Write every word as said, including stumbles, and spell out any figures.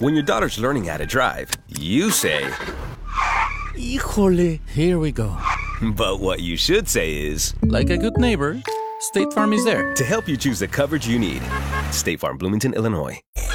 When your daughter's learning how to drive, you say, Híjole. Here we go. but what you should say is, Like a good neighbor, State Farm is there to help you choose the coverage you need. State Farm, Bloomington, Illinois.